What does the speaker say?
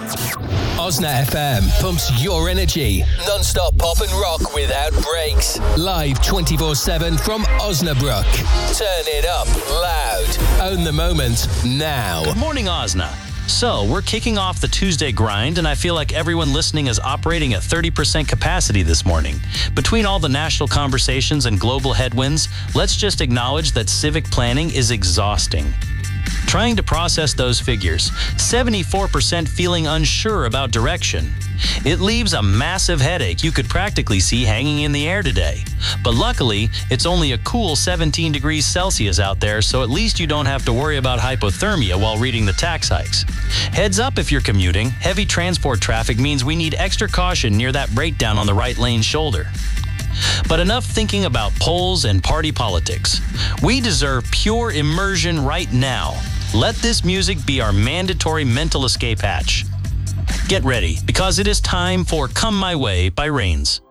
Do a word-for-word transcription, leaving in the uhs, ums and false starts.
Osna F M pumps your energy. Non-stop pop and rock without breaks. Live twenty-four seven from Osnabrück. Turn it up loud. Own the moment now. Good morning, Osna. So, we're kicking off the Tuesday grind, and I feel like everyone listening is operating at thirty percent capacity this morning. Between all the national conversations and global headwinds, let's just acknowledge that civic planning is exhausting. Trying to process those figures, seventy-four percent feeling unsure about direction. It leaves a massive headache you could practically see hanging in the air today. But luckily, it's only a cool seventeen degrees Celsius out there, so at least you don't have to worry about hypothermia while reading the tax hikes. Heads up if you're commuting, heavy transport traffic means we need extra caution near that breakdown on the right lane shoulder. But enough thinking about polls and party politics. We deserve pure immersion right now. Let this music be our mandatory mental escape hatch. Get ready, because it is time for Come My Way by Rains.